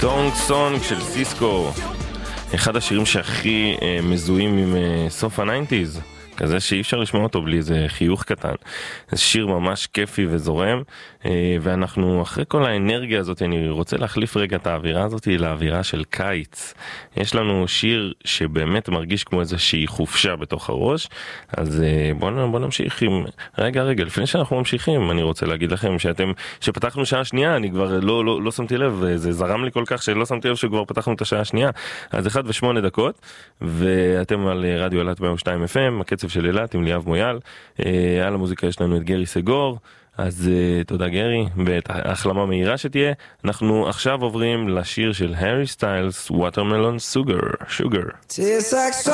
סונג סונג של סיסקו, אחד השירים שהכי מזוהים עם סוף ה-90s, כזה שאי אפשר לשמוע אותו בלי איזה חיוך קטן. זה שיר ממש כיפי וזורם, ואנחנו אחרי כל האנרגיה הזאת, אני רוצה להחליף רגע את האווירה הזאת לאווירה של קיץ. יש לנו שיר שבאמת מרגיש כמו איזושהי חופשה בתוך הראש, אז בוא נמשיך עם... רגע, לפני שאנחנו ממשיכים, אני רוצה להגיד לכם שפתחנו שעה שנייה, אני כבר לא שמתי לב, זה זרם לי כל כך שלא שמתי לב שכבר פתחנו את השעה השנייה, אז 1:08, ואתם על רדיו אילת 102 FM, הקצב של אילת עם ליאב מויאל. על המוזיקה יש לנו את גרי סגור, אז תודה גרי, והחלמה מהירה שתהיה. אנחנו עכשיו עוברים לשיר של הרי סטיילס, Watermelon Sugar.